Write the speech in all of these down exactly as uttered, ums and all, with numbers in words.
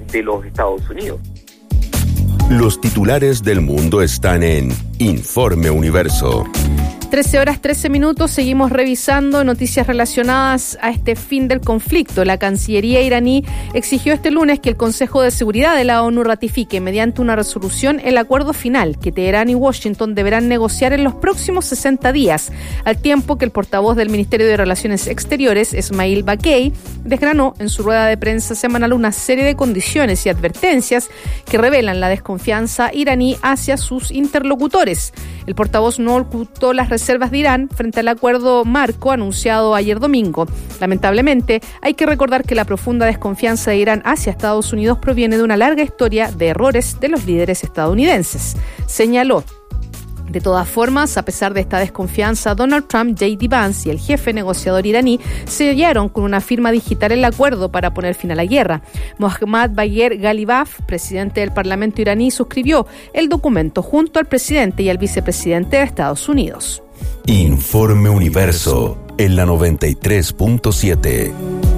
de los Estados Unidos. Los titulares del mundo están en Informe Universo. trece horas trece minutos, seguimos revisando noticias relacionadas a este fin del conflicto. La Cancillería iraní exigió este lunes que el Consejo de Seguridad de la ONU ratifique mediante una resolución el acuerdo final que Teherán y Washington deberán negociar en los próximos sesenta días, al tiempo que el portavoz del Ministerio de Relaciones Exteriores, Esmail Bakey, desgranó en su rueda de prensa semanal una serie de condiciones y advertencias que revelan la desconfianza iraní hacia sus interlocutores. El portavoz no ocultó las reservas de Irán frente al acuerdo marco anunciado ayer domingo. Lamentablemente, hay que recordar que la profunda desconfianza de Irán hacia Estados Unidos proviene de una larga historia de errores de los líderes estadounidenses. Señaló: de todas formas, a pesar de esta desconfianza, Donald Trump, J D Vance y el jefe negociador iraní sellaron con una firma digital el acuerdo para poner fin a la guerra. Mohammad Bagher Ghalibaf, presidente del Parlamento iraní, suscribió el documento junto al presidente y al vicepresidente de Estados Unidos. Informe Universo en la noventa y tres punto siete.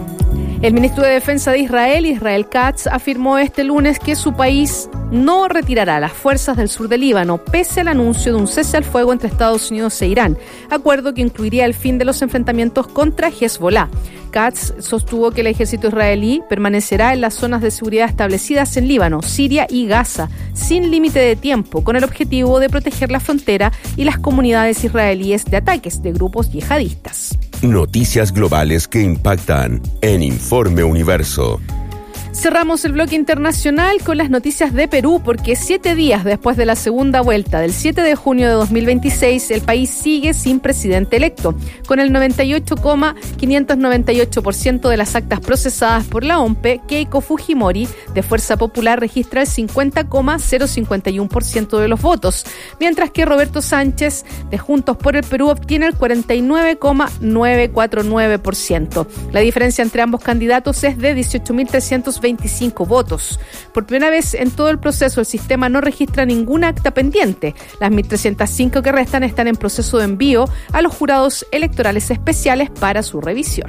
El ministro de Defensa de Israel, Israel Katz, afirmó este lunes que su país no retirará las fuerzas del sur del Líbano, pese al anuncio de un cese al fuego entre Estados Unidos e Irán, acuerdo que incluiría el fin de los enfrentamientos contra Hezbollah. Katz sostuvo que el ejército israelí permanecerá en las zonas de seguridad establecidas en Líbano, Siria y Gaza, sin límite de tiempo, con el objetivo de proteger la frontera y las comunidades israelíes de ataques de grupos yihadistas. Noticias globales que impactan en Informe Universo. Cerramos el bloque internacional con las noticias de Perú, porque siete días después de la segunda vuelta del siete de junio de dos mil veintiséis, el país sigue sin presidente electo. Con el noventa y ocho coma quinientos noventa y ocho por ciento de las actas procesadas por la O M P, Keiko Fujimori, de Fuerza Popular, registra el cincuenta coma cero cincuenta y uno por ciento de los votos, mientras que Roberto Sánchez, de Juntos por el Perú, obtiene el cuarenta y nueve coma novecientos cuarenta y nueve por ciento. La diferencia entre ambos candidatos es de dieciocho mil trescientos veinticinco votos. Por primera vez en todo el proceso, el sistema no registra ninguna acta pendiente. Las mil trescientas cinco que restan están en proceso de envío a los jurados electorales especiales para su revisión.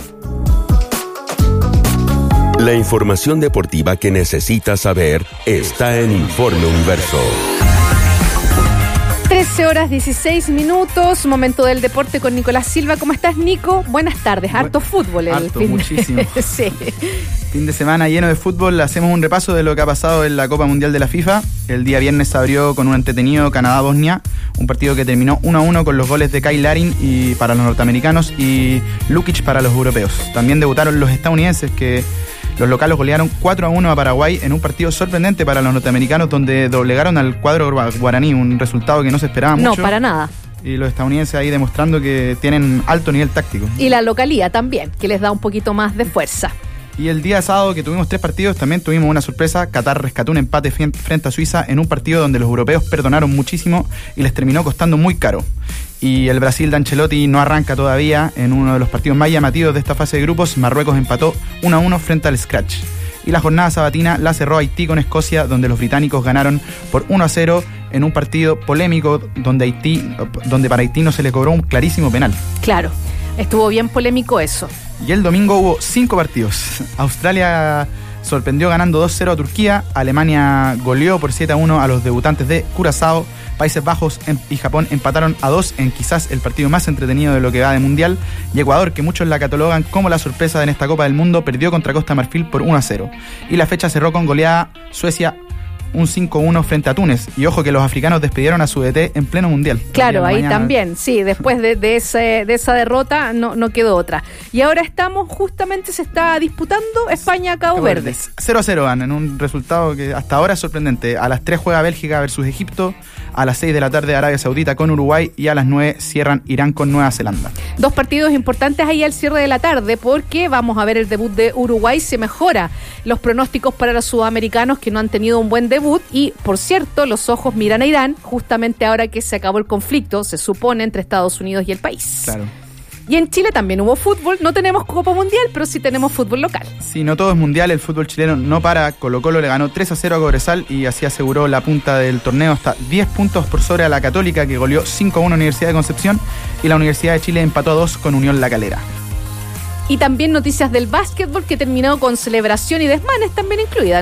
La información deportiva que necesitas saber está en Informe Universo. trece horas dieciséis minutos, momento del deporte con Nicolás Silva. ¿Cómo estás, Nico? Buenas tardes. Harto fútbol. El Harto, fin muchísimo. De... sí. Fin de semana lleno de fútbol. Hacemos un repaso de lo que ha pasado en la Copa Mundial de la FIFA. El día viernes se abrió con un entretenido Canadá-Bosnia, un partido que terminó uno a uno con los goles de Kyle Larin y para los norteamericanos y Lukic para los europeos. También debutaron los estadounidenses, que los locales golearon cuatro a uno a Paraguay en un partido sorprendente para los norteamericanos, donde doblegaron al cuadro guaraní, un resultado que no se esperaba mucho. No, para nada. Y los estadounidenses ahí demostrando que tienen alto nivel táctico. Y la localía también, que les da un poquito más de fuerza. Y el día sábado, que tuvimos tres partidos, también tuvimos una sorpresa. Qatar rescató un empate frente a Suiza en un partido donde los europeos perdonaron muchísimo y les terminó costando muy caro. Y el Brasil de Ancelotti no arranca todavía en uno de los partidos más llamativos de esta fase de grupos. Marruecos empató uno a uno frente al Scratch. Y la jornada sabatina la cerró Haití con Escocia, donde los británicos ganaron por uno a cero en un partido polémico donde, Haití, donde para Haití no se le cobró un clarísimo penal. Claro, estuvo bien polémico eso. Y el domingo hubo cinco partidos. Australia sorprendió ganando dos cero a Turquía. Alemania goleó por siete a uno a los debutantes de Curazao. Países Bajos y Japón empataron a dos en quizás el partido más entretenido de lo que va de Mundial. Y Ecuador, que muchos la catalogan como la sorpresa en esta Copa del Mundo, perdió contra Costa Marfil por uno a cero. Y la fecha cerró con goleada Suecia un cinco a uno frente a Túnez. Y ojo que los africanos despidieron a su D T en pleno Mundial. Claro, ahí mañana también, sí, después de, de, ese, de esa derrota no, no quedó otra. Y ahora estamos, justamente se está disputando España-Cabo Cabo Verde. Verde. cero a cero van en un resultado que hasta ahora es sorprendente. A las tres juega Bélgica versus Egipto, a las seis de la tarde Arabia Saudita con Uruguay y a las nueve cierran Irán con Nueva Zelanda. Dos partidos importantes ahí al cierre de la tarde, porque vamos a ver el debut de Uruguay. Se mejora los pronósticos para los sudamericanos que no han tenido un buen debut. Y, por cierto, los ojos miran a Irán justamente ahora que se acabó el conflicto, se supone, entre Estados Unidos y el país. Claro. Y en Chile también hubo fútbol. No tenemos Copa Mundial, pero sí tenemos fútbol local. Sí, no todo es mundial. El fútbol chileno no para. Colo-Colo le ganó tres a cero a Cobresal y así aseguró la punta del torneo. Hasta diez puntos por sobre a la Católica, que goleó cinco a uno a Universidad de Concepción. Y la Universidad de Chile empató a dos con Unión La Calera. Y también noticias del básquetbol, que terminó con celebración y desmanes también incluidas.